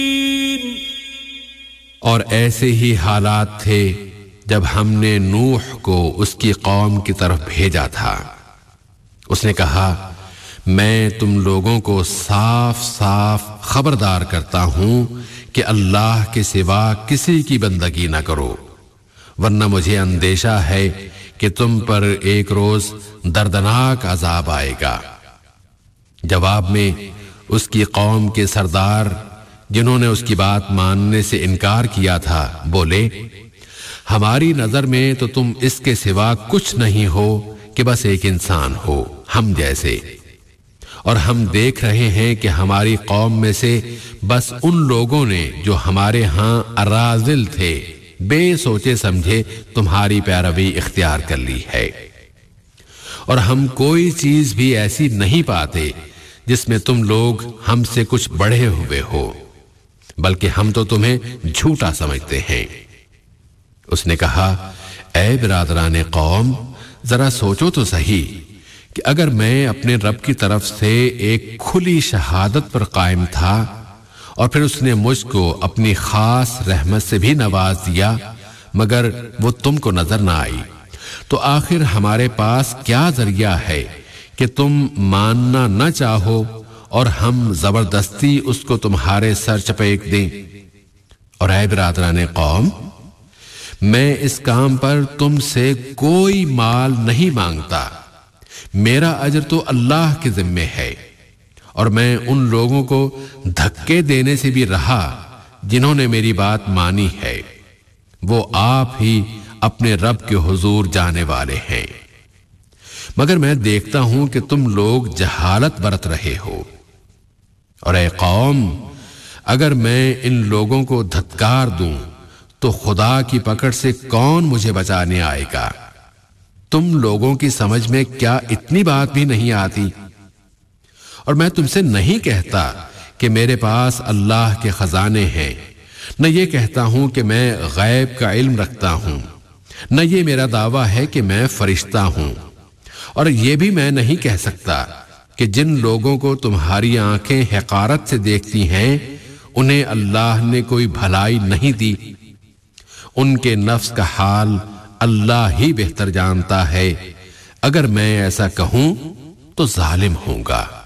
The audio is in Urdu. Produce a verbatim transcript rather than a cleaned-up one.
اور ایسے ہی حالات تھے جب ہم نے نوح کو اس کی قوم کی طرف بھیجا تھا۔ اس نے کہا میں تم لوگوں کو صاف صاف خبردار کرتا ہوں کہ اللہ کے سوا کسی کی بندگی نہ کرو، ورنہ مجھے اندیشہ ہے کہ تم پر ایک روز دردناک عذاب آئے گا۔ جواب میں اس کی قوم کے سردار جنہوں نے اس کی بات ماننے سے انکار کیا تھا بولے ہماری نظر میں تو تم اس کے سوا کچھ نہیں ہو کہ بس ایک انسان ہو ہم جیسے، اور ہم دیکھ رہے ہیں کہ ہماری قوم میں سے بس ان لوگوں نے جو ہمارے ہاں اراذل تھے بے سوچے سمجھے تمہاری پیروی اختیار کر لی ہے، اور ہم کوئی چیز بھی ایسی نہیں پاتے جس میں تم لوگ ہم سے کچھ بڑھے ہوئے ہو، بلکہ ہم تو تمہیں جھوٹا سمجھتے ہیں۔ اس نے کہا اے برادران قوم ذرا سوچو تو صحیح کہ اگر میں اپنے رب کی طرف سے ایک کھلی شہادت پر قائم تھا اور پھر اس نے مجھ کو اپنی خاص رحمت سے بھی نواز دیا مگر وہ تم کو نظر نہ آئی، تو آخر ہمارے پاس کیا ذریعہ ہے کہ تم ماننا نہ چاہو اور ہم زبردستی اس کو تمہارے سر چپیٹ دیں۔ اور اے برادران قوم میں اس کام پر تم سے کوئی مال نہیں مانگتا، میرا اجر تو اللہ کے ذمے ہے، اور میں ان لوگوں کو دھکے دینے سے بھی رہا جنہوں نے میری بات مانی ہے، وہ آپ ہی اپنے رب کے حضور جانے والے ہیں، مگر میں دیکھتا ہوں کہ تم لوگ جہالت برت رہے ہو۔ اور اے قوم اگر میں ان لوگوں کو دھتکار دوں تو خدا کی پکڑ سے کون مجھے بچانے آئے گا؟ تم لوگوں کی سمجھ میں کیا اتنی بات بھی نہیں آتی؟ اور میں تم سے نہیں کہتا کہ میرے پاس اللہ کے خزانے ہیں، نہ یہ کہتا ہوں کہ میں غیب کا علم رکھتا ہوں، نہ یہ میرا دعویٰ ہے کہ میں فرشتہ ہوں، اور یہ بھی میں نہیں کہہ سکتا کہ جن لوگوں کو تمہاری آنکھیں حقارت سے دیکھتی ہیں انہیں اللہ نے کوئی بھلائی نہیں دی، ان کے نفس کا حال اللہ ہی بہتر جانتا ہے، اگر میں ایسا کہوں تو ظالم ہوں گا۔